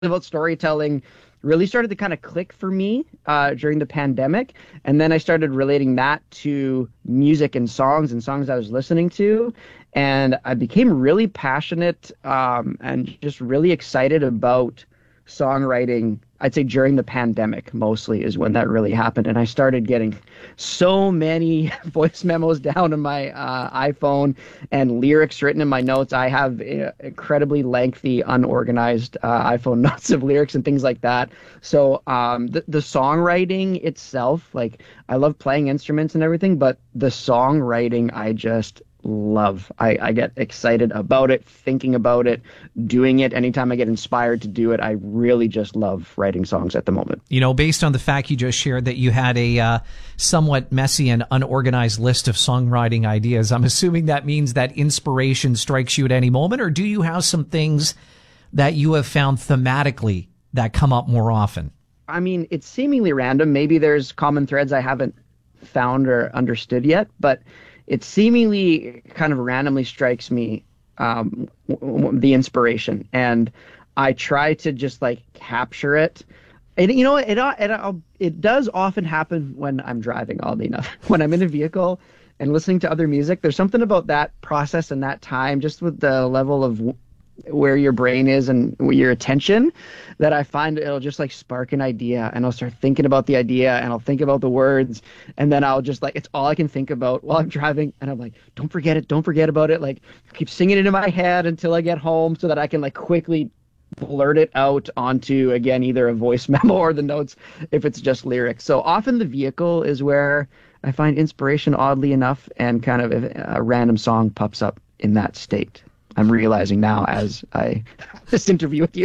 about storytelling really started to kind of click for me during the pandemic. And then I started relating that to music and songs I was listening to. And I became really passionate and just really excited about songwriting. I'd say during the pandemic mostly is when that really happened. And I started getting so many voice memos down on my iPhone and lyrics written in my notes. I have incredibly lengthy, unorganized iPhone notes of lyrics and things like that. So the songwriting itself, like I love playing instruments and everything, but the songwriting I just love. I get excited about it, thinking about it, doing it. Anytime I get inspired to do it, I really just love writing songs at the moment. You know, based on the fact you just shared that you had a somewhat messy and unorganized list of songwriting ideas, I'm assuming that means that inspiration strikes you at any moment, or do you have some things that you have found thematically that come up more often? I mean, it's seemingly random. Maybe there's common threads I haven't found or understood yet, but it seemingly kind of randomly strikes me, the inspiration, and I try to just like capture it. And you know, it does often happen when I'm driving, oddly enough. When I'm in a vehicle and listening to other music, there's something about that process and that time, just with the level of where your brain is and your attention, that I find it'll just like spark an idea, and I'll start thinking about the idea, and I'll think about the words, and then I'll just like, it's all I can think about while I'm driving, and I'm like, don't forget about it, like keep singing it in my head until I get home so that I can like quickly blurt it out onto, again, either a voice memo or the notes if it's just lyrics. So often the vehicle is where I find inspiration, oddly enough, and kind of a random song pops up in that state. I'm realizing now as I this interview with you.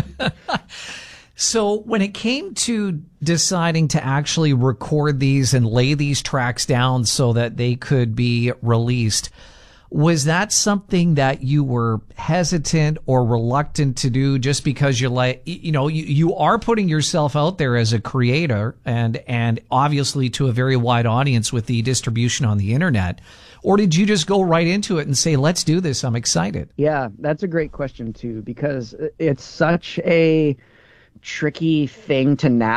So when it came to deciding to actually record these and lay these tracks down so that they could be released, was that something that you were hesitant or reluctant to do just because you're like, you know, you are putting yourself out there as a creator and obviously to a very wide audience with the distribution on the internet? Or did you just go right into it and say, let's do this, I'm excited? Yeah, that's a great question too, because it's such a tricky thing to navigate.